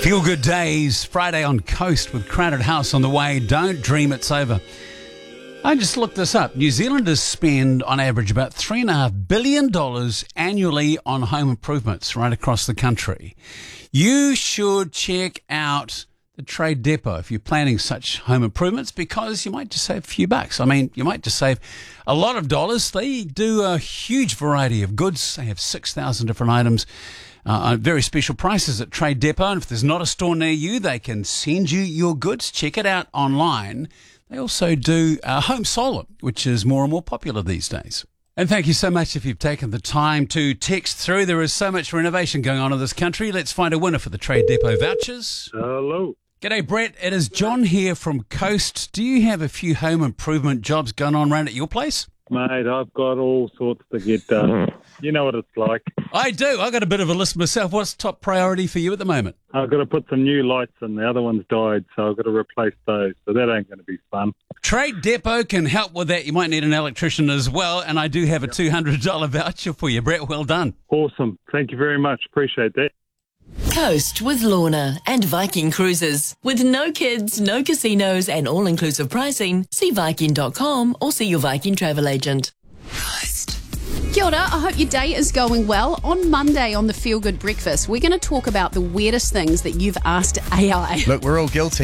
Feel Good Days, Friday on Coast with Crowded House on the way. Don't dream it's over. I just looked this up. New Zealanders spend on average about $3.5 billion annually on home improvements right across the country. You should check out the Trade Depot if you're planning such home improvements, because you might just save a few bucks. I mean, you might just save a lot of dollars. They do a huge variety of goods. They have 6,000 different items. Very special prices at Trade Depot, and if there's not a store near you, they can send you your goods. Check it out online. They also do home solar, which is more and more popular these days. And thank you so much if you've taken the time to text through. There is so much renovation going on in this country. Let's find a winner for the Trade Depot vouchers. Hello. G'day, Brett. It is John here from Coast. Do you have a few home improvement jobs going on around at your place? Mate, I've got all sorts to get done. You know what it's like. I do. I've got a bit of a list myself. What's top priority for you at the moment? I've got to put some new lights in. The other ones died, so I've got to replace those. So that ain't going to be fun. Trade Depot can help with that. You might need an electrician as well, and I do have a $200 voucher for you, Brett. Well done. Awesome. Thank you very much. Appreciate that. Coast with Lorna and Viking Cruises. With no kids, no casinos and all-inclusive pricing, see Viking.com or see your Viking travel agent. Coast. Kia ora, I hope your day is going well. On Monday on the Feel Good Breakfast, we're going to talk about the weirdest things that you've asked AI. Look, we're all guilty.